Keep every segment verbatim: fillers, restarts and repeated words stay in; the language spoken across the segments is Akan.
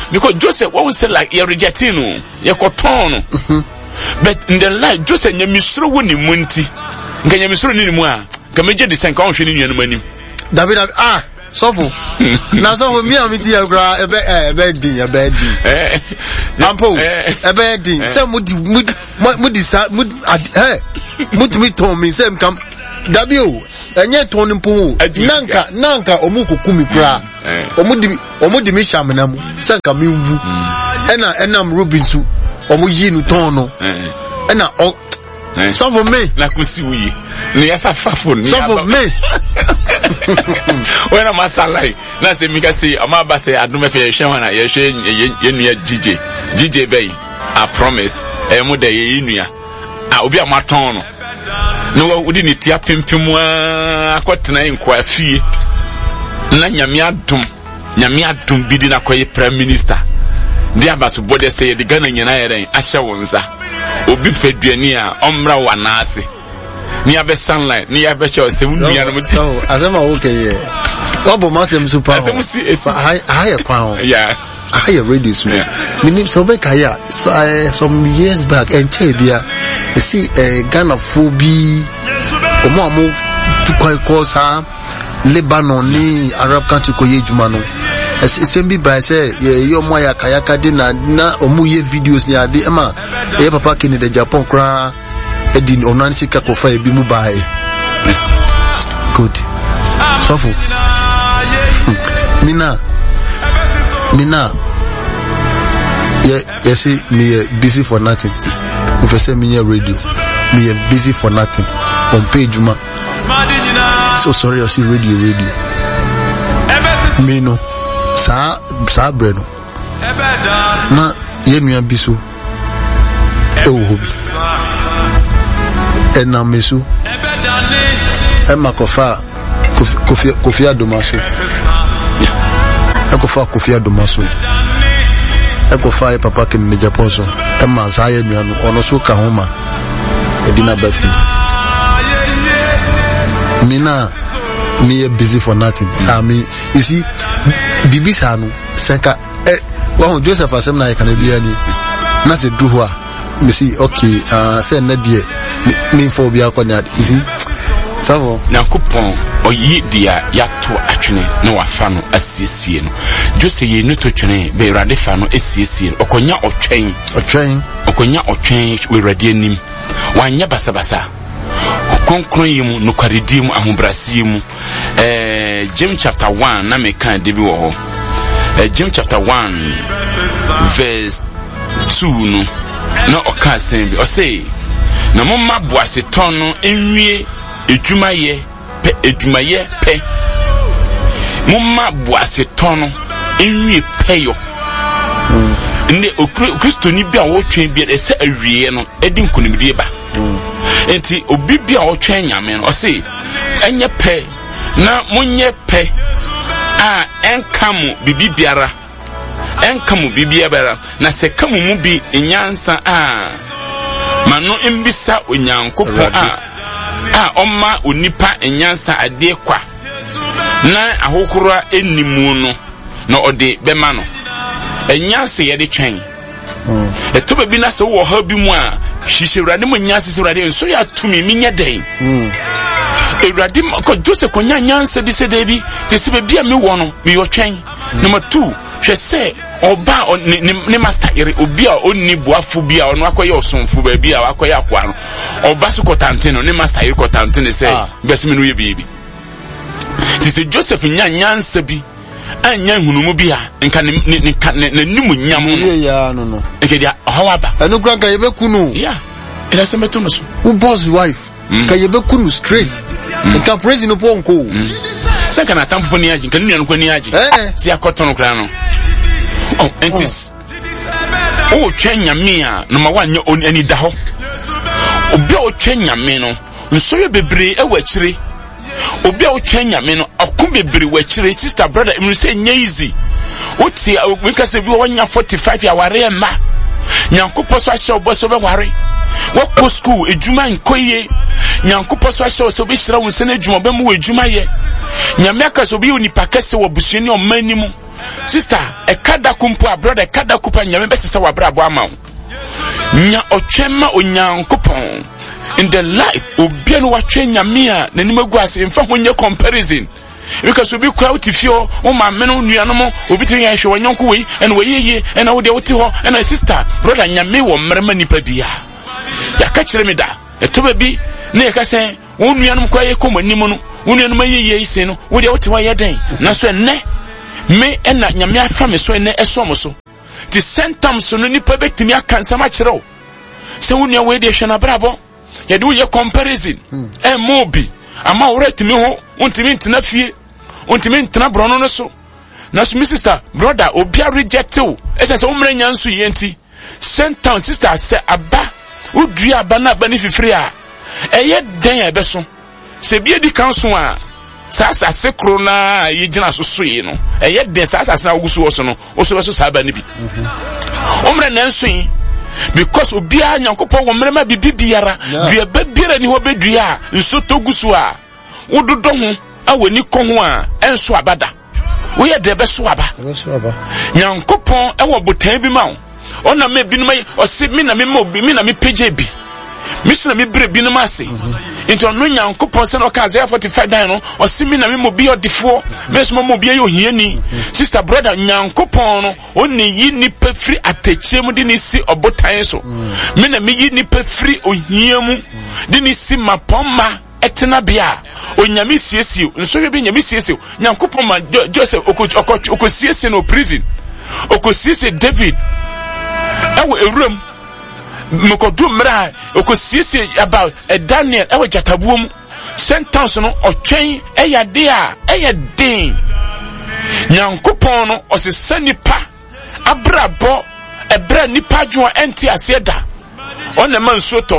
because Joseph what was say like you rejecting no you koton but in the life Joseph nyamisro woni munti nka nyamisro ni mu a ka meje de senka onhwe ni nuanu manim David ah sofo na sofo mi amiti ya gra ebe ebe din ebe din eh ampo ebe din se mudi mudi mudi sa mudi eh mudi mi ton mi se kam dabio enye ton mpo nanka nanka omukukumi kura omudi omudi mi shamna mu se nka mi mvu ena enam Robinsu omuyi nu ton no ena some for me na kusi uyi ni asa fafo ni some for me when am asalai na se mi ka say ama ba say adum fe hwe wana ye hwe ye nua G J G J bay I promise e mu da ye nua ah obi amaton no no wudi ni tia pimpim a akotena enko afie na nyame adum nyame adum bidi na koye prime minister dia baso bode say the Ghana nyina yeren ahye wonza obi feduani a omra wanase ni abe sunlight ni abe che se wunua no muti so asema okay ye obo masem super asem si high high crown yeah high radio so meaning so be kaya so uh, some years back and tebia you see uh, Ghana phobia omo amu to quite cause her Lebanon ni Arab country ko ye juma no esembi ba say yo mo ya kaya kade na na omu ye videos ni ade ema e papa kini de Japan kra edin onansi ka kofa e bi mu ba e good sofu mina mina yeah you see me busy for nothing if I say me radio me busy for nothing on page ma so sorry I see radio radio me no sa sa bredo na ye nua biso e wo hobi e na mesu e makofa kofi kofi adomaso e kofa kofi adomaso e kofa e papa ke me Japan so e ma sa ye nua no ono so ka homa e dina bafi mina me busy for nothing. I mean, you see, Bibi Sanu, Senka, eh, well, Joseph Asemna, I can be any. Nasi Duhua, you see, okay, uh, say Nadia, me for Biaconad, you see, Savo. Now, coupon, or ye dear, yato actually, no afano, as C no. Just say ye no to train, be radifano, as C or conya or train, or train, or conya or change, we radianim. One yabasabasa. Concluim no caridim amumbrasium eh James chapter one na me kan de bi wo ho eh James chapter one verse two no na o ka sen bi o say na mo mabo aseton no enwie edwumaye pe edwumaye pe mo mabo aseton no enwie peyo ne o Kristo ni bi a wo twen bi e se awie no edin kunimdie ba enti obi bia o twen nyame no o se enye pe na munye pe a enkamu bibi biara enkamu bibi biara na se kamu mu bi enyansa a mano embisa onyankopon a a omma onipa enyansa ade kwa na ahokora enimu no na ode bema no enyansa ye de twen eto bebi na se wo ha bi mu a hihye urade mo nyansa se urade so ya tumi minya den urade ko Joseph ko nyansa bi se debi te se bebi a me wo no me yo twen number two hwe se oba ne master ire obi a onni boafo bi a ono akoye osomfo ba bi a akoye akwa no oba so kotante no ne master ire kotante ne se besimi no ye bibi te se Joseph nyansa bi anya hunumu bia nka ne ne nimu nyam no ya no no nke dia hawaba enu kran ka yebeku no yeah ila semeto no so who boss wife ka yebeku no straight nka praise no ponko se kana tampo ni aji nka ni anu kwani aji si akoto no kran no oh entis oh twenya me a no ma wanya oni da ho obi o twenya me no nso ye bebre e wachire obi a otwenya me no akumebere wachire sister brother im say easy oti we ka se bi wanya forty-five ya ware ma nyankopɔ so ahye obo so be ware wo school ejuma nkoye nyankopɔ so ahye so be hira wo se na ejuma be mu ejuma ye nyame aka so bi onipa kase wo busuani o manimu sister e kada kumpo a brother kada kupa nyame be sesa wa brabo ama nya otwema onyankopon in the life obi no watwe nyame a nanim agu ase mfa ho nye comparison because obi kura utifio o ma meno nuanom obi tin ya hwe wonyanko wei ene weyeye ene wo de wote ho ene sister brother nyame wo mrema nipa bia ya ka kire me da etoba bi na ya ka sen wo nuanom kwa ye komanim no wo nuanom ayeye ise no wo de wote ho ye den na so ene me ena nyame afa me so ene esom so ti sentam so no nipa betimi akansa ma kire o se wo nua we de hwe na brabo ye de wo ye comparison e mobi ama woretimi ho untimi ntina fie untimi ntina brono no so na so my sister brother obi a reject o ese se umre nyanso yenti sentam sister se aba udui aba na aba ni fifiri a eye den e beso se bie di kanso a sasa se kro na yigina so so yi no eye den sasa na ogusu wo so no o so beso sa aba ni bi umre nanso yi because obi a nyankopɔ wo mrema bibibiara dua babira ni ho bedua nso togusu a wododo ho awani kɔ ho a enso abada wo ye de beso aba beso aba nyankopɔ e wo botan bi ma wo ona me binuma o se mi na me ma obi mi na me page bi mi se na me bre binuma ase into no nyankopɔ se no ka Isaiah forty-five dan no o se mi na me mo bi odifo me so mo bi ayo hiani sister brother nyankopɔ no oni yi ni pefri atechiem de ni si obotan so me na me yi ni pefri ohiamu de ni si mapoma etena bia onyame siesie nso hwe bi nyame siesie nyankopɔ ma Joseph okosiesie no prison okosiesie David ewo ewuram mekodu mra okosiesie about a Daniel ewo jatabuom sentence no otwen eyade a eyade nyankopɔ no osesa nipa abrabo ebra nipa dwo enti aseda ona ma nsoto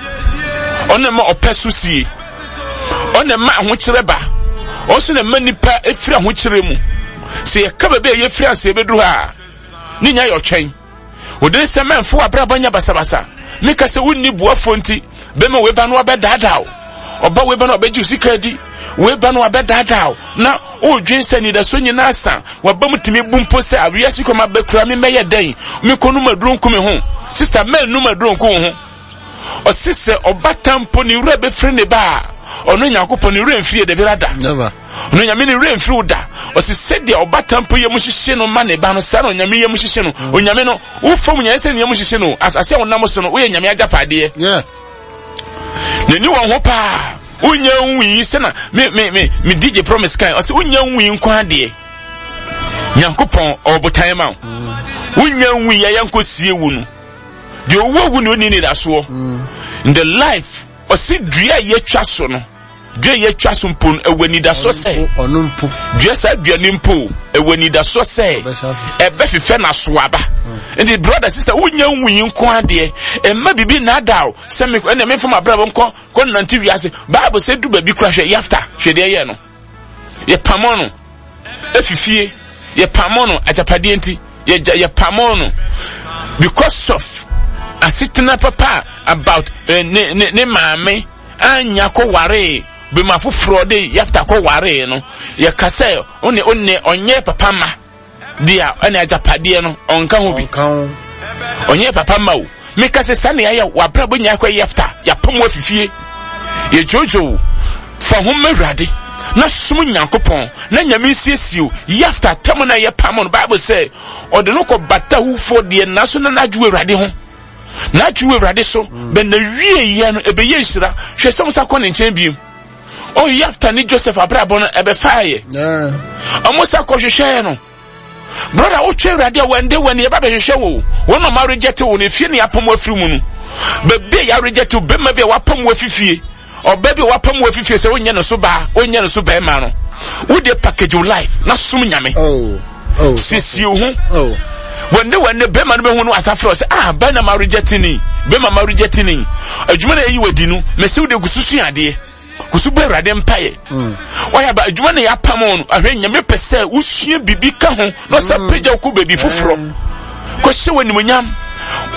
ona ma opesusie ona ma ahokyere ba oso na ma nipa efira ahokyere mu se yeka ba be yefira ase ebeduru ha ni nya yotwen wode se manfo abrabanya basabasa meka se wonni buafo nti be ma we ba no abedadaw oba we ba no obeji sika di we ba no abedadaw na odwen se ni da so nyina asa waba mutimi bumpo se awiase koma bekura me meye den me konu maduro nko me ho sister man no maduro nko ho o sise obatampo ni wura be frɛ ne ba ono nyankopɔ ni wura mfie de birada never ono nyame ni wura mfie uda o sise de obatampo ye muhihye no ma ne ba no sa no nyame ye muhihye no o nyame no wo fam nyane se ne ye muhihye no asase wo nam so no wo ye nyame agapade yeah ne ni won ho pa unya nwi se na me me me me D J Promise kai o se unya nwi nko ade nyankopɔ obotan ma unya nwi ya yankosie wu no de owo wu no ni ni da so in the life o si dua ye twa so no dua ye twa so mpo ewani da so se onumpo dua sa dua ni mpo ewani da so se e be fefe na so aba and the brother sister unya nwi nko ade e ma bibi na dawo se me na me fam abrabo nko ko nanti wiase bible se du ba bi kra hwe yafta hwe de ye no ye pamono efifie ye pamono ajapade nti ye ye pamono because of asitina papa about uh, ne ne ne mame anya ko ware be mafufro de yafta ko ware no ye kase one one onye papa ma dia ane ajapade no onka ho bi onye papa ma o me kase sane ya wabra bo nya ko yafta ya pom afifie ye jojo fa ho mewrade na sumu nyankopon na nyame siesio yafta tam na ye pam no bible say ode no ko bata hufo de na so na najwe wrade ho na juwe rade so be na wie ye no ebe ye hira hwe sem sa kɔ ne nkyɛn biem o yafta ni Joseph abrabo no ebe faaye eh ɔmo sa kɔ hwehwɛ no brother o twe rade wande wani eba be hwehwɛ wo wono ma reject wo ne fie ne apam afiri mu no be be ya reject be ma be wapam afifie oba be wapam afifie se wonye no so ba onye no so ba ma no wo de package your life na sum nyame oh oh sisi ho oh when they when the bema no be hu no asafro say ah ba na ma rejecting bema ma rejecting adwuma na yi wadi no mesi wo de gususu ade gusu be rade mpaye why ba adwuma na ya pam no ahwe nyame pese usua bibi ka ho no sa pagya ko bebi foforo ko hye wani munyam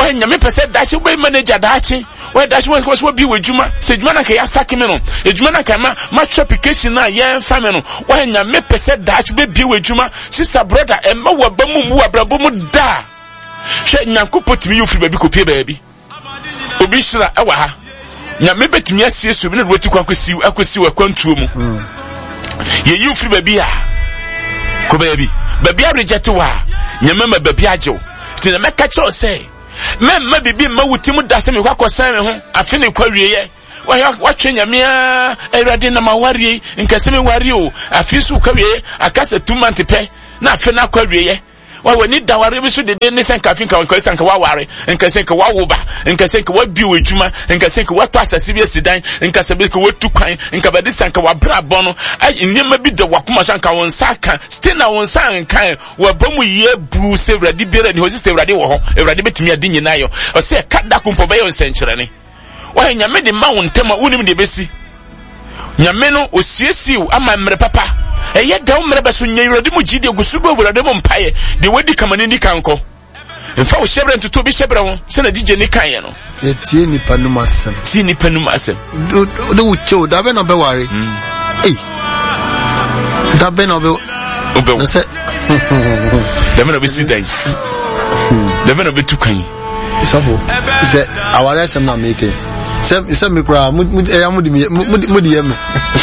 when you pese dachi we manager dachi we dachi we ko so bi we dwuma se dwuma na ka ya sake me no e dwuma na ka ma match application na ye fa me no when you pese dachi be bi we dwuma sister brother e ma wa ba mu mu abrabo mu da hwe nyankopɔ timi yu fi ba bi ko pie ba bi obi hira e wa ha nyame betumi asieso me na woti kwa akosi akosi wa kwantuo mu ye yu fi ba bi a ko ba bi ba bi a reject wa nyame ma ba bi ajew ti na meka cho say memma bibi ma wuti mu da se me kwa kosan me ho afi ne kwa wieye wa wa twe nyame a Awurade na ma wari nkase me wari o afi su kwa wieye akasa two months pe na afi na kwa wieye wa wani da wari bi su de de ne senka fi nka nka senka wa ware nka senka wa woba nka senka wa bi wejuma nka senka wa to asase bi asidan nka sebe ka watu kwan nka ba de senka wa bra bono ai nyema bi de wakoma sanka won saka still na won sanka wa bamu ye bu se Awurade bi rani ho se Awurade wo ho Awurade betumi ade nyina yo o se kada kumpo be yo nsenkyere ne wa nyame de ma won tema unim de besi nyame no osiesiw ama mre papa eye da umre beso nya Awurade mu gide gusubo Awurade mu mpaye de wadi kamane ndi kanko mfa wo shebre ntuto bi shebre ho se na dije ni kan ye no e tie ni panu masem tie ni panu masem de wo cho da be na be ware eh da be na be obe se da be na be sidan da be na be tukan sofo se aware sem na make sem sem me kra mudi mudi mudi yeme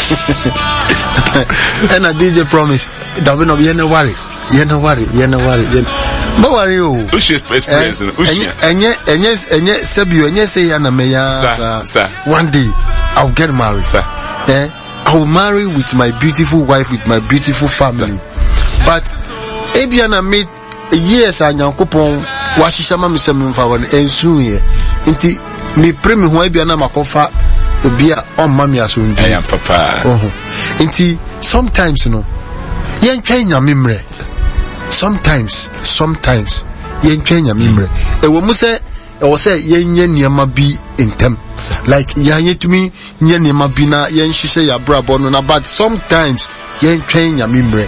and a D J promise that we no be any worry you no worry you no worry no worry o who should experience enye enye enye sabio enye say ya na me ya one day I'll get married sir eh I will marry with my beautiful wife with my beautiful family sir. But ebia na me years anyankopon wa hihya ma me sem mfa won ensu ye nti me premi ho ebia na makofa obi a on mami asundu eh papa oh nti sometimes no yen twa nyame mre sometimes sometimes yen twa nyame mre e wo mu se e wo se yen nya niema bi intem like yen yetumi nya niema bi na yen hihye ya brabo no na but sometimes yen twa nyame mre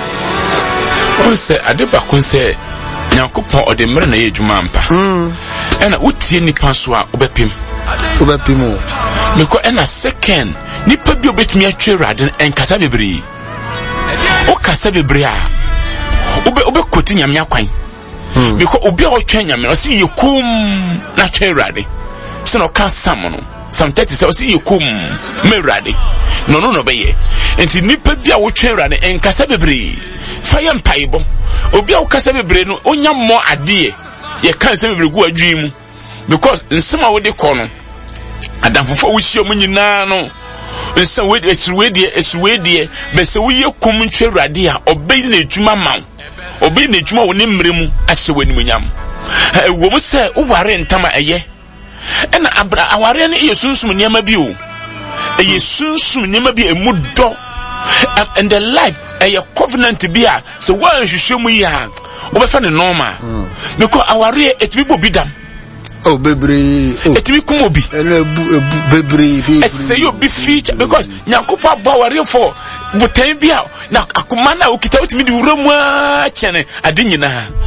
o se adeba kun se nyankopon ode mre na ye dwuma ampa mm ena utie nipa so a obepim obepim o meko ena second nipa bi obetumi atwe Awurade enkasa bebre o kasa bebre a obe obe koti nyame akwan meko obi a otwe nyame o se yekum na twe Awurade se no kasa mo no some thirty se o se yekum me Awurade no no no be ye enti nipa bi a wotwe Awurade enkasa bebre fire mpaibo obi a o kasa bebre no onya mo ade ye kan se bebre gu adwin mu because nsema wo de kɔ no adamfofo wo hie mu nyina no nsa we esuwedie esuwedie be se wo ye kum ntwe Awurade a obey na edwuma ma obey na edwuma wo ne mre mu ahye wani munyam wo mu se wo ware ntama eye ena abra aware ne yesunsum niam bi o yesunsum niam bi emudo and the life a covenant bi a se wo ahwehwe mu ya wo be fa ne normal because aware etbi bobidam oh bebre oh etimi kum obi ebu ebu bebre bebre say you be feature because nyankopɔ ba ware for botan bi a na akoma na okita otimi di wuramu a chene ade nyina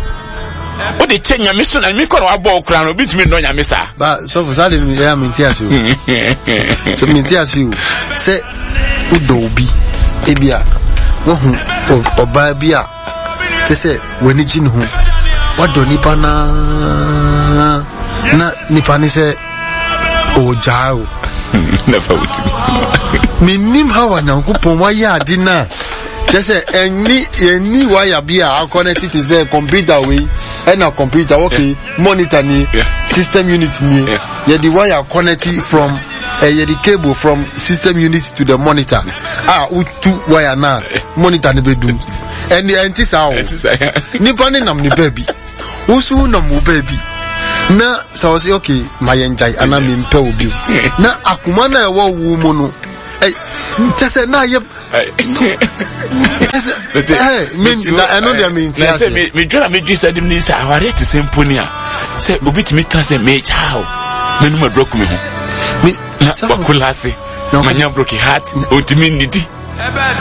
o de che nyame so na mi kɔ na wabɔ okra no obi timi no nyame sa ba so for sade mi ya minti aso so minti aso se udo obi ebia wo hu oba bi a se se wani jin hu wado nipa na na nipa ni se ojao na fawuti minim hawa na nkupon wa ya adi na just any any wire be a connected to the computer we and a computer okay yeah. Monitor ni yeah. System unit ni yeah. Yeah, the wire connected from uh, yeah, the cable from system unit to the monitor ah utu wire na monitor ni bedum and the antis how nipa ni nam ni baby usu nam mu baby na so say okay my enjai ana mi mpe obi na akuma na ewo wu mu no eh tese na ye tese eh mean that I know they mean let's say me me dwara me dwisa dim ni sa aware te semponi a say obi timi ka say me chao me no madroku me ho me bakulase manya broken heart otimi ndidi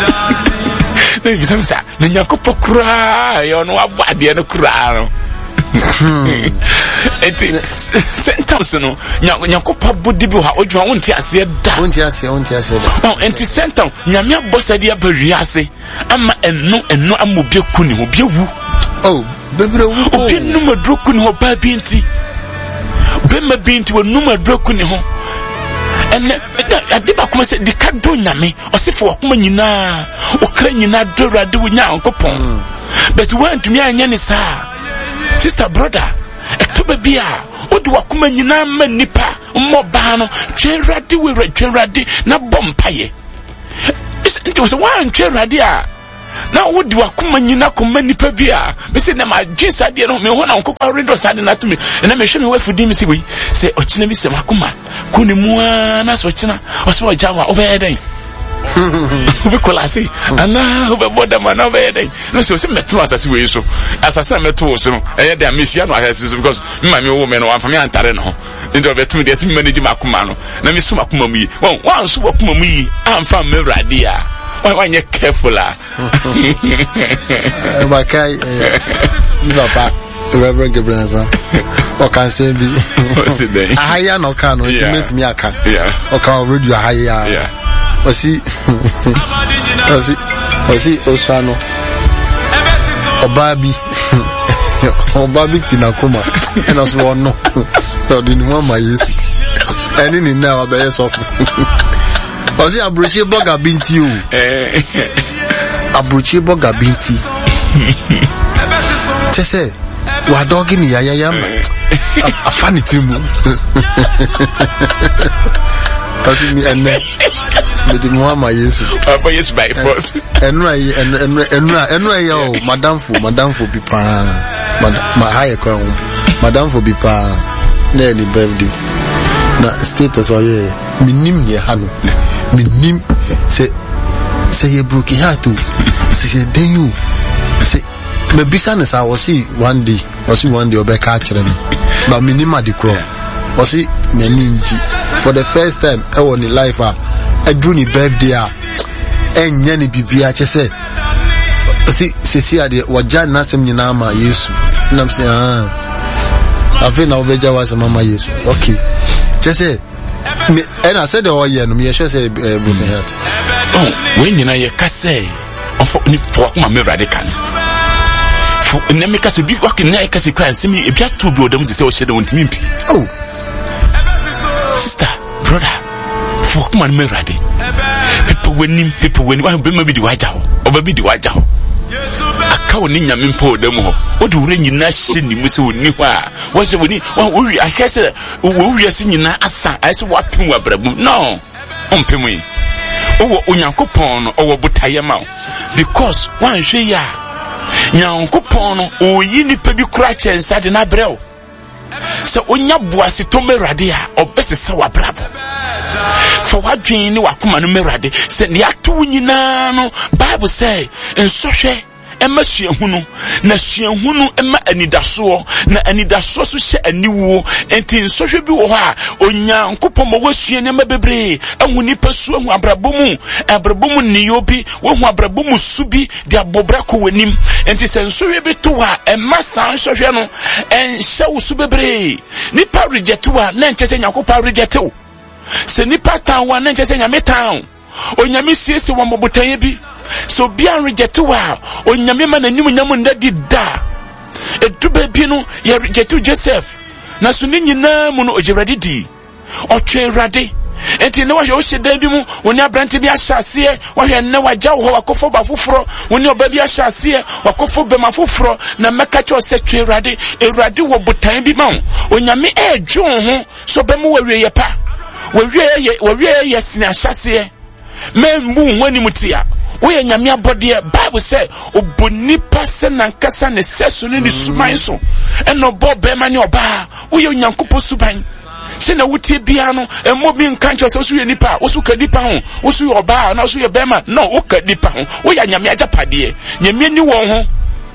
na bi samsa na nyakopɔ kura yo no abade no kura no enti sentence no nyakopa bodi bi ha odwa wonti ase da wonti ase wonti ase da oh enti sentence nyame abosade abahwi ase ama enno enno amobie kuni ho biewu oh bebre wu obi numa droku ni ho ba binti bema binti wo numa droku ni ho ene adiba kuma se dikado nyame osefo wakuma nyina okra nyina dorade wo nya onkopon but when to me anya ni sa sister brother etoba bia odi wakuma nyina ma nipa mo ba no twerade we twerade na bompaye nti so wan twerade a na wodi wakuma nyina koma nipa bia me se na ma dwesa de no me ho na nkokwa redo sade na to me na me hwe me wafudi me se we se okina bi se makuma kuni mua na so okina o so ojawa overheading we kolasi ana obe boda man overheading no se o se meto asase we so asase meto so no eh dey amisia no asase so because me me wo me no amfa me antare no nti obeto me dey se manage makuma no na me so makuma mu yi won wan so makuma mu yi amfa me rade a why you careful ah my guy you papa Reverend Gabriel o can say be ahaya no can no intimate me aka o can radio ahaya o si o si o si o sano obabi obabi tinakoma and also no so the new one my yesu any ni na wa be so Osi abruchi boga binti o. Eh. Abruchi boga binti. Chese wa dogi ni yaya yama. Afani timu. Osi mi ene. Mede muama Yesu. Papa Yesu by force. Enra enra enra enra yo madam fo madam fo bi pa. Ma haye kwa. Madam fo bi pa. Na ni birthday. Na status oye minim ye hanu minim se se ye broki hatu se ye denu se me bisa ne sa wosi one day wosi one day obeka akere me ba minim ade kro wosi nyaninji for the first time e won in life a adru ni birthday a enya ni bibia che se si se si ade waja na sem nyina ma Yesu nam se ah afi na obeja wa se mama Yesu okay just say and I said oh yeah no me sure say broken heart oh when you na ye ka say for ni for kuma me radical for na me ka so bi work na e ka say crime say me e bia to bi odam say o shede won timi mpi oh sister brother for kuma me radical people when people when wa be ma bi di waja ho oba bi di waja ho aka woni nyame mpa odam ho odi wure nyina hye ni mu se woni ho a wo se woni wo wi ahese wo wi ase nyina asa ase wo apem wa brabum no ompem yi wo onyankopon no owo botaye ma because wan hwe ya nyankopon no oyi ni pa bi kura chensa de na brew se onya boase to merade a obese se wa brabo for wadwen ni wakoma no merade se ne ato nyina no Bible say ensohwe ema suahunu na suahunu ema anidaso na anidaso so hye aniwo enti ensohwe bi wo ha onyankopɔ ma wasua ne ma bebre ahuni pasu ahu abrabomu abrabomu niyo bi wo hu abrabomu subi de abobra ko wanim enti se ensohwe bi to ha ema san sohwe no enhye wo su bebre ni pa reject wa na enche se nyankopɔ reject wo se ni pa tan wa na enche se nyame tan onyame siese wa mobotan bi so bia reject wa onyame ma nanim nyam ndadi da eduba bi no ye reject Joseph na so ni nyina mu no ojirade di otwe rade enti ne wa hwe o hyeda bi mu woni abrante bi ahyase wa hwe ne wagya wo wakofo ba foforo woni oba bi ahyase wakofo be ma foforo na meka che o se twe rade erade wo botan bi ma onyame edwo ho so be mu wawie ye pa wawie ye wawie ye sina ahyase membu wani mutia we nyame abode Bible say oboni pase nankasa ne seso ne suman so eno bo be ma ne oba we onyankopɔ suban se na wutie bia no emo bi nkancho se so ye nipa wo so ka nipa ho wo so ye oba na so ye be ma no wo ka nipa ho we ya nyame agapade nyame ni won ho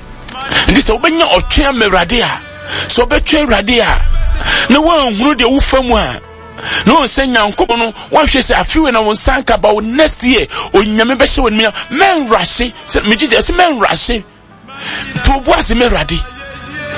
ndi se obenya otwe merade a so obetwe rade a na wo hunu de wo famu a no senya nkopo no wahwe se afiwe na wonsanka ba next year onyame be hye wonmi men rashi se mejije se men rashi to boase me rade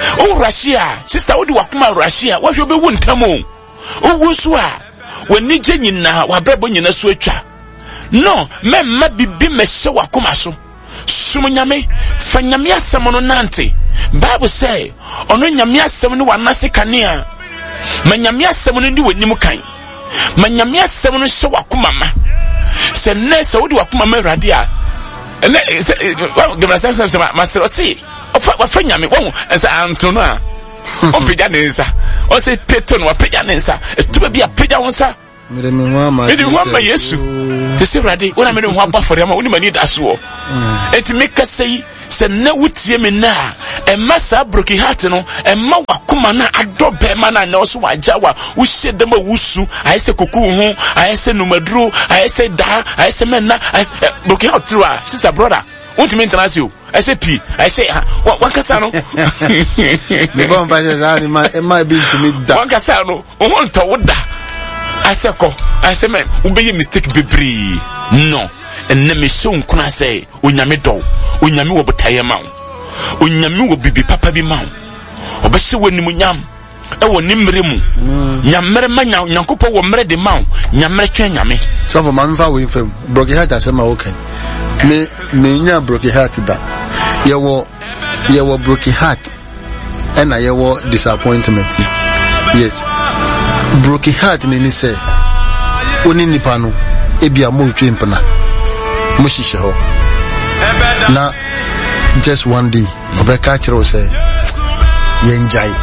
Oh Russia sister wo di wakoma Russia wo hwe be wu ntamo o wu so a wani je nyina wa brabo nyina so atwa no me ma bibi me hye wakoma so sum nyame fa nyame asem no nante Bible say ono nyame asem no wanase kanea ma nyame asem no ndi wanim kan ma nyame asem no hye wakoma ma se nese wo di wakoma ma Awurade a ene se gema se se ma se o si o fa nyame wo se anto no a o pija nensa o se peto no pija nensa etuba bia pija wonsa me de me ho ma me de ho ma Yesu te se Awurade wona me de ho abafore ma woni mani da so enti meka sei se na wutie me na e masa broken heart no e ma wakoma na adobe ma na no so wajawa wo hyedam awusu ayese koku hu ayese numaduro ayese da ayese menna broken heart twa sister brother won't me international I say P I say one kasano the bomb by the man it might be to me that one kasano won't to woda I say ko I say man we be mistake bebre no and na me show nkuna say onyame do onyame wo botaye ma onyame wo bibi papa bi ma obehye wani munyam e wo nimre mu nyamre ma nyankopɔ wo mre de ma nyamre twen nyame so for man fa we fam broken heart asema okay me me nya broken heart da ye wo ye wo broken heart and ye wo disappointment yes broken heart ni ni say oni nipa no ebia mo twen pna mo hihye ho na just one day obeka kire say ye njai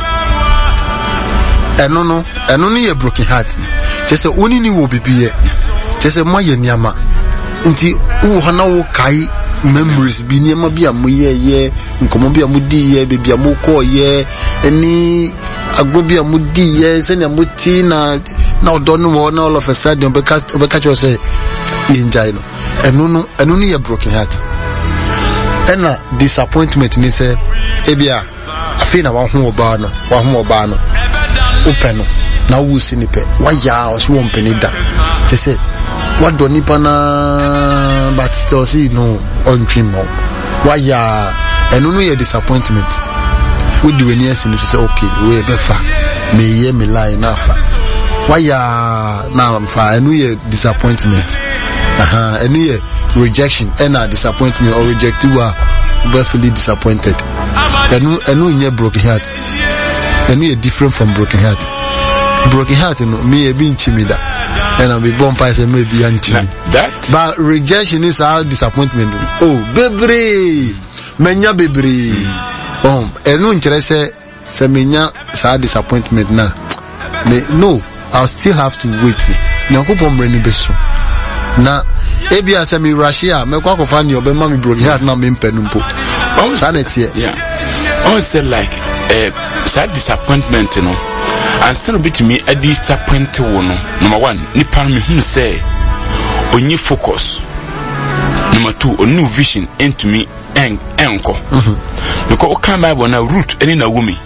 eno no eno ni ye broken heart just say oni ni wo bibiye just say mo ye niama nti wo hana wo kai memories bi niama bi amoye ye nkomo bi amudi ye bebi amoko ye eni agbo bi amudi ye se ni amuti na na odonu wo na all of a sudden obeka obeka cho say ye njai no eno no eno ni ye broken heart ena disappointment ni say ebia afi na wa ho oba no wa ho oba no open na wo si nipe wa ya o so won penida te say what do nipa na but still see no on dream mo wa ya enu no ye disappointment we do any else to say okay we be fa me ye me lie na fa wa ya na am fa enu ye disappointment aha enu ye rejection and a disappointment or reject you are very disappointed enu enu nye broken heart enu ye different from broken heart broken heart no me e bi nchimida and I be born by say maybe anchimi that but rejection is our disappointment oh bebre menya bebre oh enu nkyere say say menya sa disappointment na me no I'll still have to wait nyankopon mre ni beso na ebia say me Russia me kwa kofa ni obema me broken heart na me mpenumpo sanity yeah I say like eh sad disappointment no and still bit me a disappointed one. Number one, nipa me him say only focus. Number two, a new vision into me and anchor. Because o can Bible na root any na woman.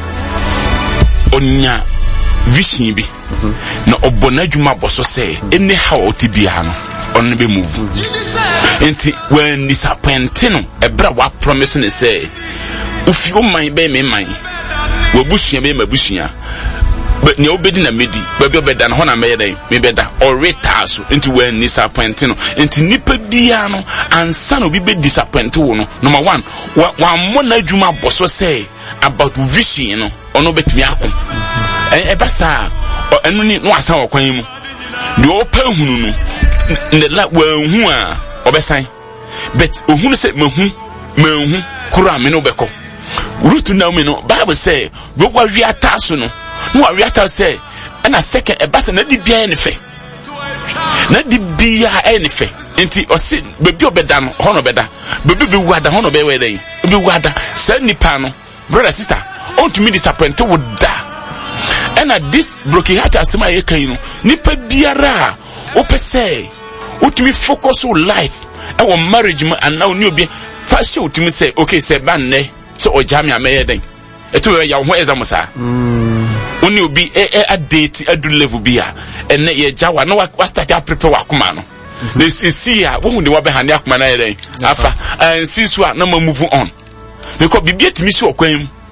Onya vision bi. Na obona juma boso say any how otibia no on be move. Enti when disappointing no e bra wa promise ne say if you mind be me mind. We bushia be mabushia. But ni obedi na medi baby obeda na ho na meyede me beda or reta so into when disappoint no into nipa bia no ansa no bi be disappoint wo no number one wa mo na adwuma boso say about vision no ono betimi akon e basa enu ni no asa okwan mu de opa hunu no ne la wa hu a obesan but ohunu say mahu mahu kura me no beko root na me no Bible say we wa wi ataso no no we ata say and a second e basa na di bia ne fe na di bia e ne fe enti o se bebi obeda no ho no beda bebi be wada ho no be we dey be wada say nipa no brother sister on to me disappoint wo da and at this broken heart asema e kan no nipa biara o pese o to me focus on life e wo marriage and now ni obi fa she o to me say okay say ban ne so o jam ya me den eto ya ho exam sa mm oni obi e e date adu level bia ene ye jawa no wa start a prepare wakoma no le see ya wo hu de wa be hande akoma na ye den afa and see so na ma move on because bibia timi si okwan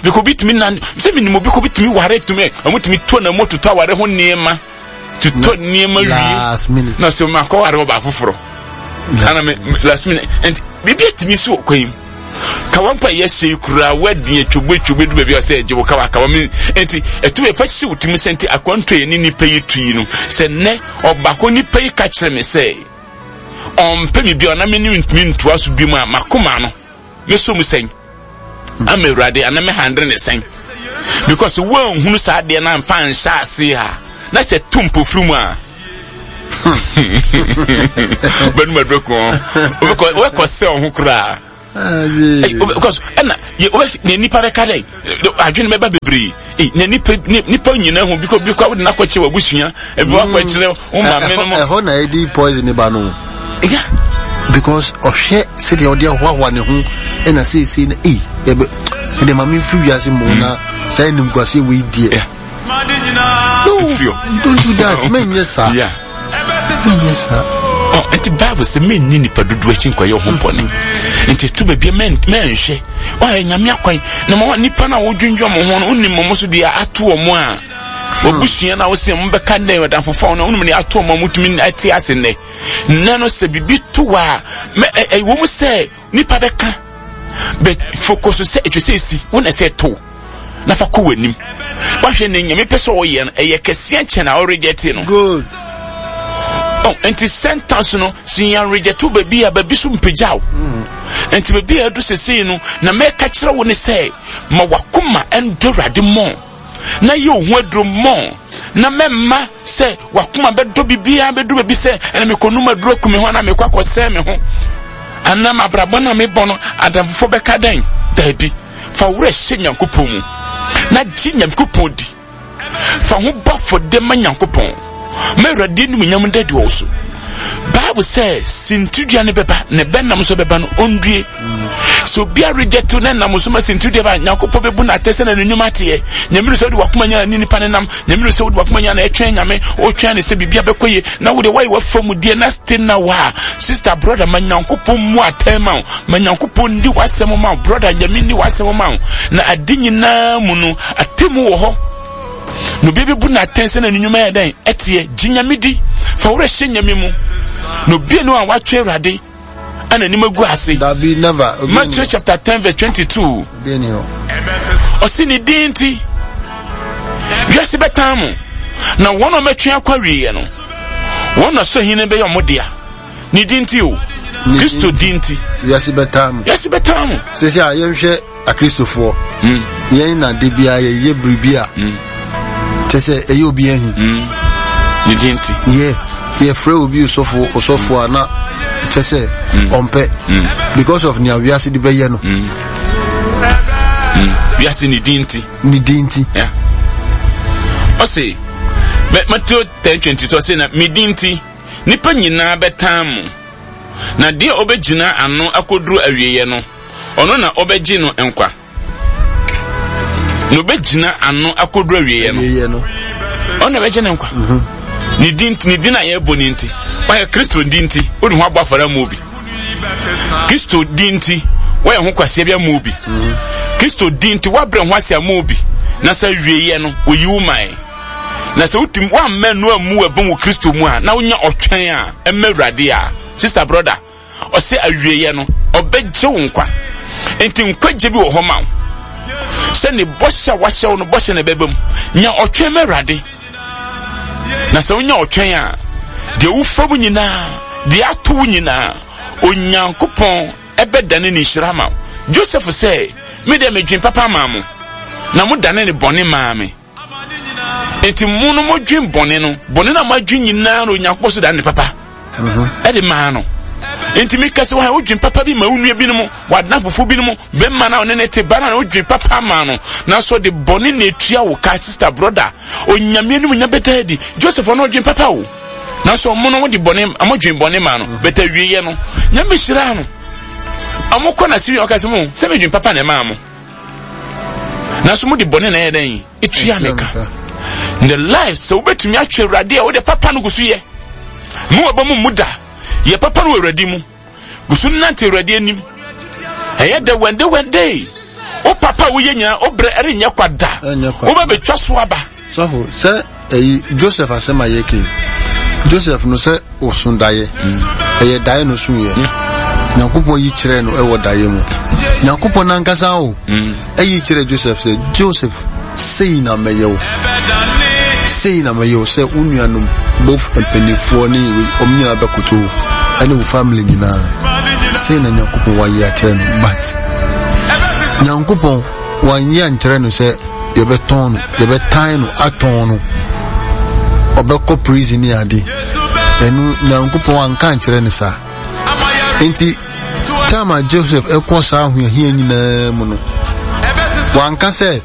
because bit me nan say me mo because bit me ware to me I want me to na moto to ware ho niema to to niema last minute na so ma ko ware ba foforo ana me last minute and bibi etimi so kwam kawampa yesi kura wedding etwogbe twogbe du bia say je wo kawa kawa me enti etu e fa si utimi senti akwanto ye ni nipa yetui no se ne obako nipa yi ka kire me say on pe mi bia na me ni ntimi ntoa so bi mu a makoma no me so mu sen am erade ana me hundred ne sen because won hunu sa de na mfa nsa ase ha na se tumpo frumu a ben ma doko we we ko se on hu kura because na ye we ne nipa be kale adwene me ba bebre eh ne nipa nipa nyina hu because because we na kwache wa busua e bi wa kwache o ma me no mo e ho na e di poison ba no yeah because ohwe se de odi ahwa ne hu e na se se na eh e be de mami fu wiase mo na say nim kwase we die no you don't do that men yes sir yeah yes sir oh enti Bible say men ni nipa dudu achi nkwaye ho mpone enti tu be men men hwe o nyame akwan na mo nipa na wo dwundwo mo ho no unnim mo so dia ato mo a obusua na wo se mo be ka na wedan fofo na unnim ni ato mo mutumi ati ase ne nano se bibi tuwa me e wo mu se nipa be ka but focus se etwe si wona se to na fa ko wanim wa hwe ne nyame pese o ye e ye kese anche na o reject no good oh enti sentence no si yan reject to baby a baby so mpejao enti baby a do sese no na me ka kire wo ne se ma wakoma endorade mo na ye ohu adro mo na memma se wakoma be do bibia be do baby se ene me konuma duro kumi ho na me kwakọ se me ho anam abrabona me bono adamfo be kadan dabi fa wure hye nyankopon mu na ji nyankopon di fa ho bafo de ma nyankopon me radi ni munyam dadi wo so Bible says sintudua ne beba ne benam so beba no ondue so bia reject na nam so ma sintudua ba nyankopon bebu na tese na nyuma tie nyamiru so de wakoma nya ni nipa ne nam nyamiru so de wakoma nya na etwen nyame o twen ne se bibia bekoye na wo de wai wa famu die na stin na wa sister brother ma nyankopon mu atema ma nyankopon ndi wasem ma brother nyame ndi wasem ma na adinyi na mu no atemu wo ho no bibi bu na tense na nyuma ya dan etie ginyamidi fa wore hye nyame mu no bi no an watwe urade ana ni magu ase that be never Matthew chapter ten verse twenty-two benio osini dinti yesi betamu na wono metwe akwawie no wono so hine be yomodia ni dinti o Kristo dinti yesi betamu yesi betamu se se ayehwe akristofo mm yen na de bia ye ye bribia mm tese eyo bi ehu mm ni dinti ye ye free obi osofo osofo ana tese ompe because of nia wiase de beye no mm wiase ni dinti ni dinti yeah o say Matthew ten twenty-two say na mi dinti nipa nyina betamu na de obegina ano akoduru awieye no ono na obegi no enkwa no begina ano akoduru awieye no ono begina enkwa mhm ni dinti ni dina ye boninti wa Kristo dinti odi ho agbafara mu obi Kristo dinti wa ho kwase bia mu obi Kristo dinti wa bre ho asia mu obi na sa wieye no oyiwu mai na sa utim wa menu amu abon Kristo mu a na wonya otwen a emawrade a sister brother o se awieye no obegye wo nkwa enti nkwaje bi wo ho ma se ne bosha wahye no bosha ne bebam nya otwen mawrade na se wonya otwen a de ufam nyina de ato nyina onyankopon ebedane ni shirama Joseph say me de medwin papa mamu na mu dane ne bone maame enti mu no modwin bone no bone na madwin nyina no onyankopon so dane papa mhm e de ma no enti mi kase wa odwin papa bi ma unua bi no mu wadna fofo bi no mu be ma na one ne te ba na odwin papa ma no na so de bone na etua wo ka sister brother onyame no nya betadi Joseph no odwin papa wo na so mo no de bone amodwin bone ma no betawiye no nya be hira no amoko na siri okase mo se medwin papa na ma mo na so mo de bone na yedan etua meka in the life so betumi atwe rade wo de papa no gusuye mo obamu muda ye papa no awradi mu gusu nante awradi anim eye da wende wende o papa wo yenya o bre ere nya kwada o ba betwa so aba so say eh Joseph asema yeke Joseph no say osundaye eh daye no sunye Nyankopon yi kire no e wo daye mu Nyankopon nankasa o eh yi kire Joseph say Joseph say na meyewo say na meyewo say unuanum both empenifo ni omnyina bekoto ani wo family nyina say na Nyankopon wa yi akire no but Nyankopon wan yi ankire no say you be ton you be time aton no obeko prison ni ade enu Nyankopon anka ankire no sa enti tama Joseph ekwo sa ahohia nyina mu no wanka say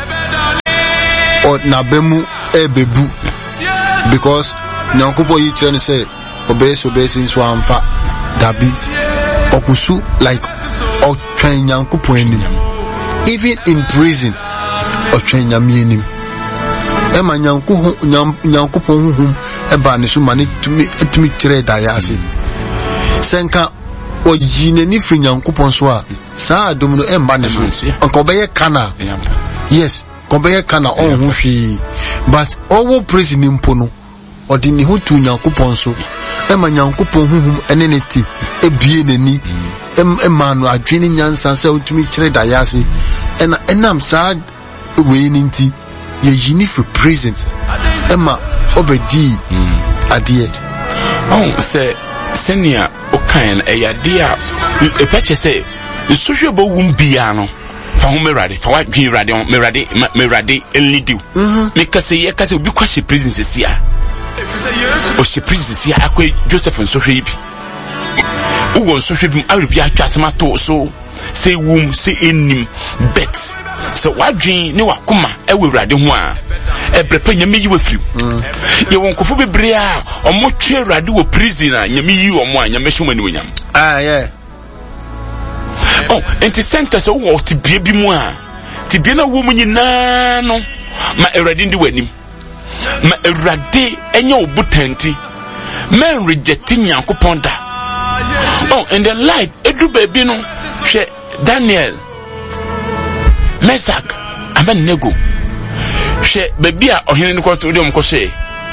o na bemu ebebu because Nyankopon yi kire no say obeso besin so amfa dabi okusu like o twen Nyankopon ni even in prison o twen nyamienim e ma Nyanko Nyankopon hum e ba ne so mane tumi tumi kire dayase senka o jineni fri Nyankopon so a sa adom no e mba ne so onko beye kana yes ko beye kana on hu hwi but owo prison mpo no odi ni hu tu Nyankopon so e ma Nyankopon hum ene ne ti e bie nani e ma no adwene nyansa se otumi kire dayase ena enam sa we ni nti ye yini for prison e ma obedi adie oh se senia okan e yade a e peche se sohwe bo wum bia no fa ho merade fa wa dwi rade merade merade elnidiu me kase ye kase obi kwahye prison sesia o she prison sesia akwa Joseph nsohwe bi ugo nsohwe bi awe bi atwa semato so say wum say enim bet so wadwen ne wakoma e wewrade ho a e brepa nyame yi wafiri ye won kofo bebre a omo twe wrade wo prison a nyame yi omo a nyame hwoma ni wonyam ah yeah oh enti center so wo tibie bi mu a tibie na wo mu nyina no ma ewrade ndi wanim ma ewrade enye obutanti men reject Nyankopon da oh in the life edu baby no hwe Daniel Mesak amen nego hwe baby a ohene ne kwoto dem ko hwe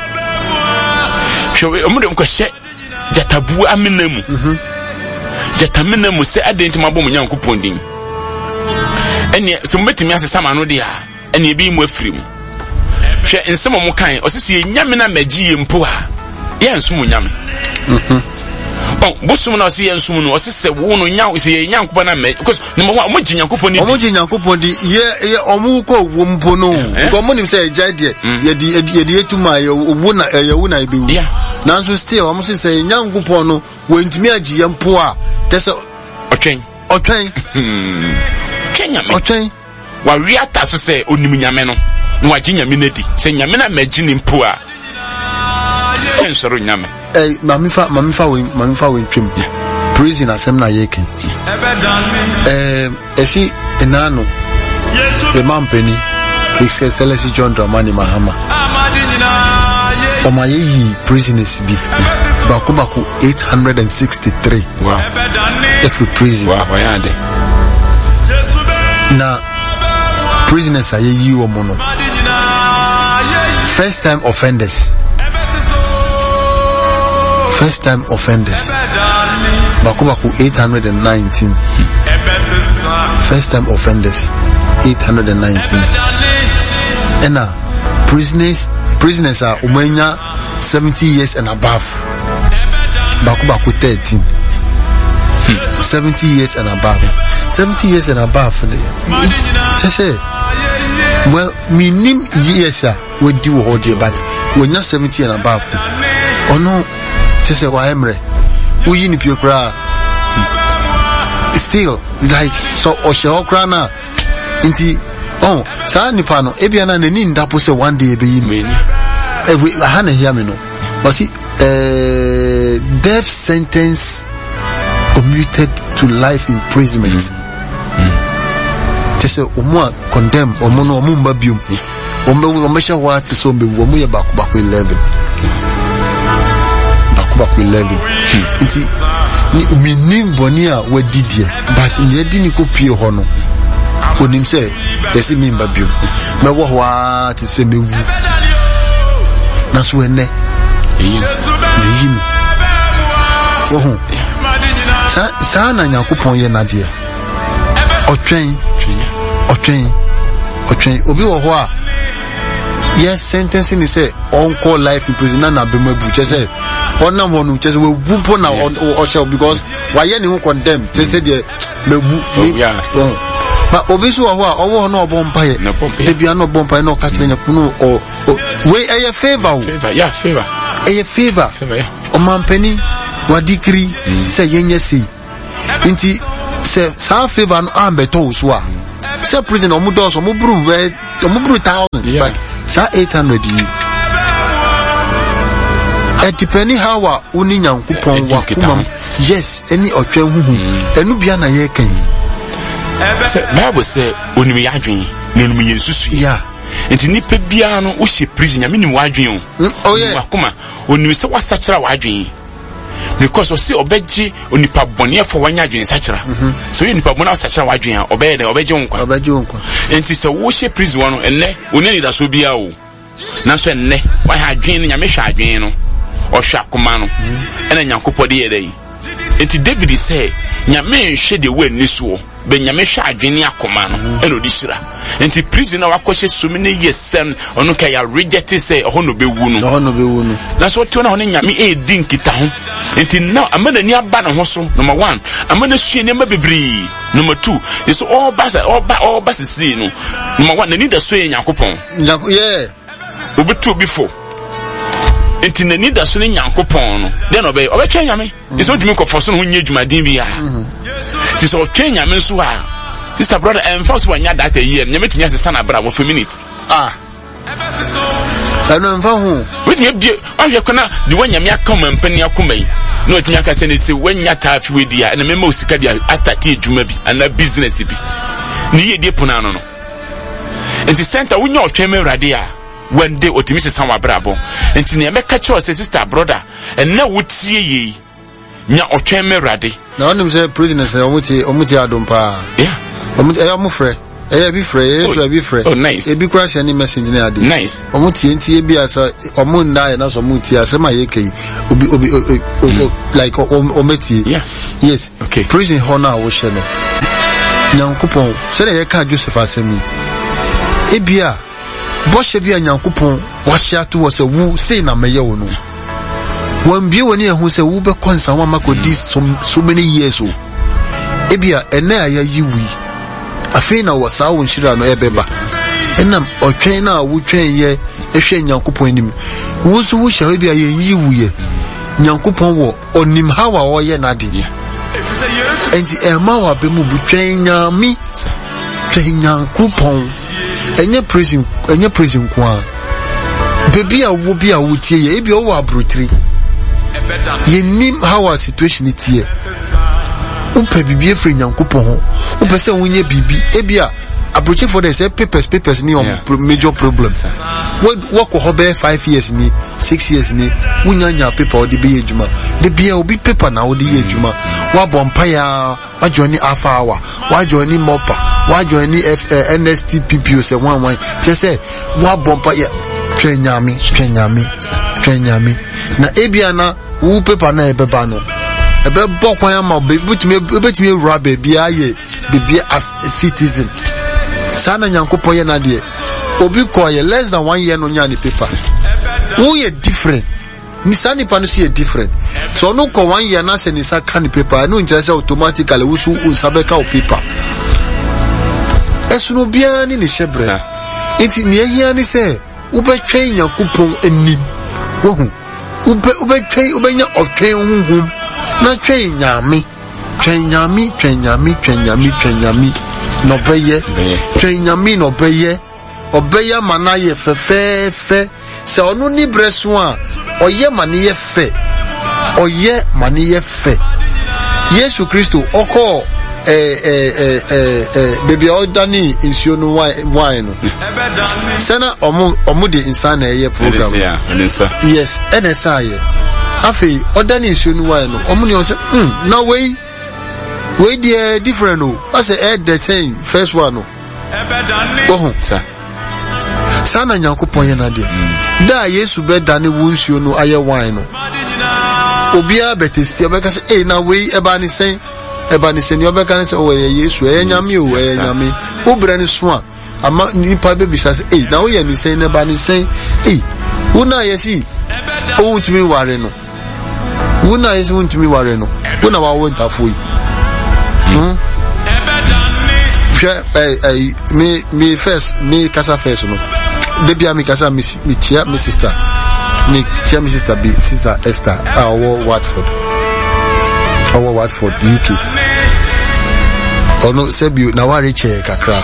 hwe omudem ko hwe jatabu amenamu mhm jatamenamu se adentima bom Nyankopon din ene se metimi asesama no dia ene ebi mu afirim hwe nsemo mo kan osisi nyame na magiyie mpo a ye nsum nyame mhm oh busum na se ensum no osese wo no nya se Nyankopon na me because number one omo Nyankopon ni omo Nyankopon di ye ye omo ko wo mpo no ko omo nim se eja de ye di ye di etuma ye wo na ye wo na ibe wu nanso still omo se se Nyankopon no wo ntimi agiye mpo a tese otwen otwen twenya me otwen wa wiata so se onim nyame no no agi nyame na di se nyame na magi ni mpo a ensoro nyame eh mamifa mamifa we mamifa we twem prison asem na yeke eh esi enano the mampeni His Excellency John Dramani Mahama omayi prisoners bi bako bako eight hundred sixty-three wow every prison wow wayande na prisoners ayi omo no first time offenders First time offenders bako bako eight hundred nineteen First time offenders eight hundred nineteen and now prisoners prisoners are umenya seventy years and above bako bako thirteen seventy years and above seventy years and above say well minim years ah we do hold you but when you're seventy and above oh no say wa emre uyi ni pio kra still like so o she okra na nti oh sa nipa no ebia na nani ndapo say one day ebe yi me every hana hear me no but see uh, death sentence commuted to life imprisonment just say omo condemn omo no omo mba biom omo omo sha wa to so be omo ye back back eleven back eleven nti ni minim boni a wadidie but me di ni ko pie ho no onim say yesi mi mbabio me wo ho a ti se mewu na so ene eyim eyim so ho sa sa na Nyankopon ye na de otwen otwen otwen obi wo ho a yes sentencing is say on call life in prison na bemabu che say ona wonu che say we vumpo na o shall because why ye ni who condemn they say the mebu yeah but obi so ho a owo na obon paye de bia na obon paye na ka kire Nyankopon o we eye favor favor yeah favor eye favor favor yeah o mampani wadikri say yenye sei nti say sa favor no ambeto so a say prison o mu do so mu bru we o mu bru thousand but sa eight hundred you it depending how wa uni Nyankopon wa kuma yes any otwen huhu enu bia na ye kan say Bible say onimi adwen na onimi yensusu yeah enti nipa bia no wo hye prison nya minim wadwen oh yeah akoma onimi se wasachira wadwen because o see obeji onipa bone for wanya adwen sachira so you nipa bone asachira wadwen a obeye de obeji nkwa obeji nkwa enti se wo hye prison no enne onani da so bia o na so enne wa ha adwen no nya me hwa adwen no o hwa akoma no ena Nyankopon de ye dai enti David say nya me hwe de we ni so be nya me hwa adwen ni akoma no ena odi hira enti prison na wakɔhye so many years sen ono ka ya reject say ho no be wu no ho no be wu no na so to na ho nya me e din kita ho enti now amana ni aba na ho so number one amana sue ne ma bebri number two is all bas all ba all bas see no number one na ni da so ye Nyankopon yeah obi to before enti na ni da so ne Nyankopon no then obe obe twa nyame is what me ko for so no nya dwumadin bia ti so twa nyame so a sister brother em first one nya that a year nyame tinya se sana bra for minute ah anu mfa hu we tinya bie ahwe kona de wanya me akoma mpani akoma yi no tinya ka se ne se wanya ta afi we dia na me ma osika dia astart edwuma bi ana business bi ni ye die pona no no enti center wonya otwe me rade a one day otimi se san wa brabo enti ne me ka cho se sister brother en na wotie yi nya otwe me rade na onim se prisoners omuti omuti adompa yeah omuti amu frɛ eh bi frɛ eh so bi frɛ oh nice e bi kura se ni message na ade nice omuti enti e bi asa omu ndai na so omuti asa ma ye kai obi obi like ometi yeah yes okay prison honor wo hye no Nyankopon se na ye ka Joseph asemi e bia bo hye bia Nyankopon wa hye to wo se wu sei na meye wo no wan bie woni ehun se wu be konsa wa makodi so, so many years o ebia ene ayayi wi afi na wasa wo nhira no ebeba enam otwen na wo twen ye ehwe Nyankopon anim wo so wo hye ebia ye yi wu ye Nyankopon wo onim hawa wo ye nade enti ema wa be mu bu twen nyami twen Nyankopon enye prison enye prison kwa bebi a wo bi a wo tie ye ebia wo abrotri ye nim how our situation it here upe bibi efre Nyankopon ho upe se wonye bibi ebia approach for the say papers papers ni on yeah. major problems what work ho be five years ni six years ni wunya nya paper o de be ejuma de bia obi paper na o de ejuma wa bompa ya wa join alpha hour wa join mopa wa join N S T P P O se one one just say wa bompa ya twenyami twenyami twenyami na ebia na wu paper na ebeba no ebe bokwan ama betumi betumi ewura baby aye baby as a citizen sana Nyankopon ye na de obi koye less than one year no nya ni paper who ye different ni sani pa no see different so no ko one year na se ni sa kan paper no interest automatically wo su usabeka o paper esu no bia ni ni shebre enti ni ehia ni se ubetwe Nyankopon anim wo hu ube ubetwe ubenya otwe hunhum na twe nyame twe nyame twe nyame twe nyame twe nyame no beye twe nyame no beye obeya manaye fefefe se onu ni breso a oye maniye fe oye maniye fe Yesu Kristo oko eh eh eh eh eh baby odani insio no wine no sana omu omu de insana eye program yes enesa ye afi odani insio no wine no omu ni o say hmm na we we dey different no I say eh the same first one no oh sir sana Nyankopon ye na de da Yesu be dane wonsuo no aye wine no obia betesti obeka say eh na we eba ni sen eba ni sen obeka ni say o ye Yesu e nyame o e nyame obra ni so a ama nipa be bisa say eh na wo ye ni sen na eba ni sen eh wona ye si o wuntumi ware no wona ye si wuntumi ware no wona wa wo ntafo yi hmm eh eh me me first me kasa first no debia me kasa me me tia me sister me tia me sister be sister Esther our Watford our Watford U K ono sebi na ware che kakra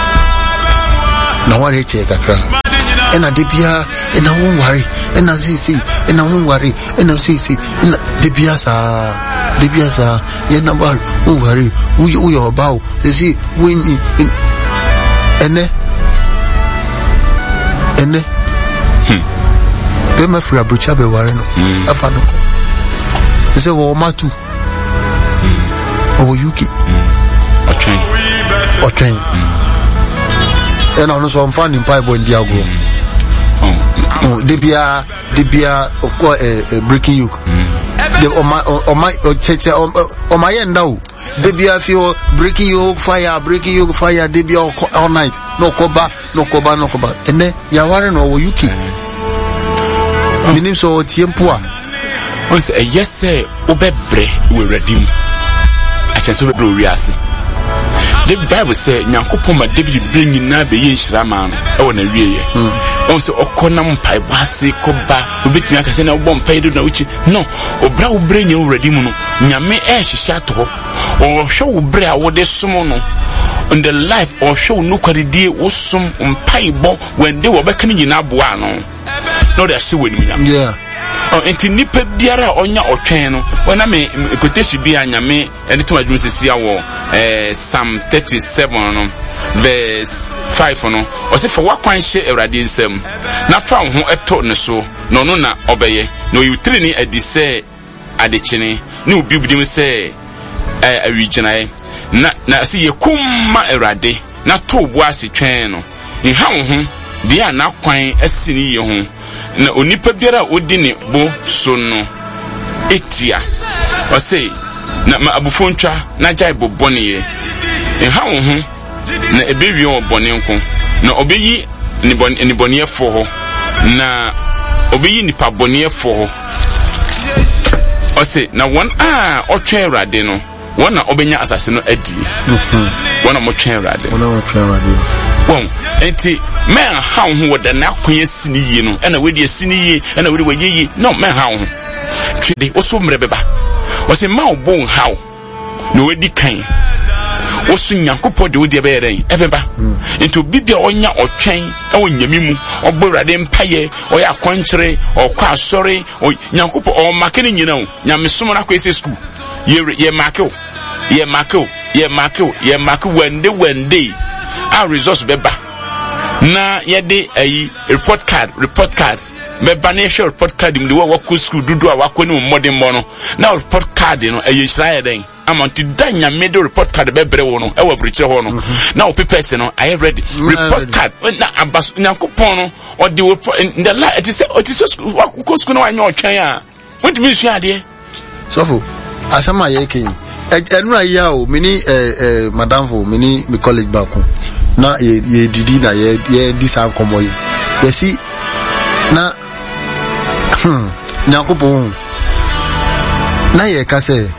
na ware che kakra ena debia ena won ware ena sisi ena won ware ena sisi ena debia sa debia sa ye na ware won ware wo yo bawo sisi win ene ene hmm be ma fra brucha be ware no afa no se wo matu o U K o train o train ena no so mfa ni pai bo ndi agro oh debia debia o eh breaking yoke the o my o my o cheche o my end now debia feel breaking yoke fire breaking yoke fire debia all night no koba no koba no koba ene ya ware no wo U K minim so tiempo a on say yes say obebre we ready mu a chance obebre o wiase the Bible say Nyankopon ma David bring nyina be ye nhirama no e wona wieye on say okonam pai base koba obetumi aka say na obom pai do na uchi no obra wo bre nyi ready mu no nyame e hihia to o hwe wo bre a wo de som no in the life or show no kwalidie wo som pai bo when they wo beka nyina boa no no they say when nyame yeah oh enti nipa biara onya otwen no wona me koteshi bia nyame ene to adwun sisi awo eh Psalm thirty-seven no verse five no o se for wakwan hye Awurade nsam na fa ho eto ne so no no na obeye no you three ni adi se adechene ne obi budim se eh awiginae na na se yekumma Awurade na to bo ase twen no nha ho dia na kwan asini ye ho na onipa biara odi ne bo so no etia o say na ma abufontwa na jai bobone ye nha wo ho na ebewie wo bone nko na obeyi ni bone ni bone efo ho na obeyi nipa bone efo ho o say na won a otwe Awurade no won na obenya asase no adi won na mo twe Awurade won na mo twe Awurade won enti men ha ho wo da na kwan asini yi no na we de asini yi na we de wayeyi no men ha ho twede wo so mre beba wo se ma obon ha no we di kan wo so Nyankopon de wo de be yeren ebeba enti obibia onya otwen e wo nyami mu obo Awurade mpaye o ya kwankyere o kwa asori o Nyankopon o makene nyina o nyamesom na kwese school ye ye makew ye makew ye makew ye makew wende wende our resource beba na yede ayi report card report card beba na share report card mi de wo ko school dudu a wako ni modern mo no na report card no ayi shira den amanti danya medo report card bebre wo no e wa briche ho no na o papers no I have ready report card na abas Nyankopon no o de in the light it is it is wako school no anya o twen a won't me sua de sofo asama ye kin enura ya o mini eh eh madam fo mini mi college back na ye ye didi na ye ye disan komo yi ye si na hmm Nyankopon na ye ka se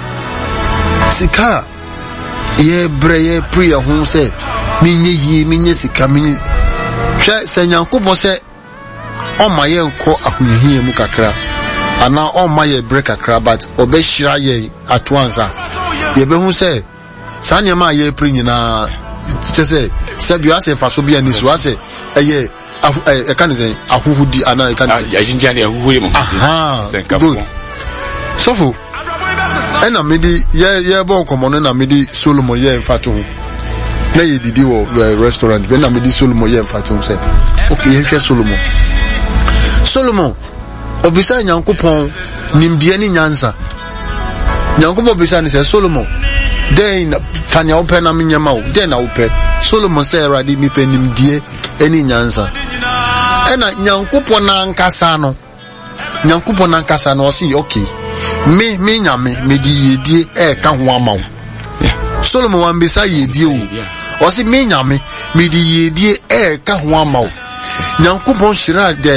sika ye bre ye prayer hu se minye yi minye sika minye hwe se Nyankopon se o ma ye nko ahunhie mu kakra ana o ma ye break kakra but obehira ye at once ye be hu se sanya ma ye pre nyina se se se bi ase fa so bia ni so ase eye e kan say ahuhudi ana e kan ya jinjani ahuhudi mo aha so fu ena medi ye ye bon komo na medi Solomon ye mfato ho na ye didi wo restaurant be na medi Solomon ye mfato ho say okay ye hwe Solomon Solomon obisa Nyankopon nimdie ni nyansa Nyankopon obisa ni say Solomon then kanya open na menyama o den na ope Solomon say Awurade mi penim die eni nyansa ena Nyankopon na nkasa no Nyankopon na nkasa no o say okay me me nyame me di yedie e ka ho ama wo Solomon wan bisa yedie o o say me nyame me di yedie e ka ho ama wo Nyankopon shira de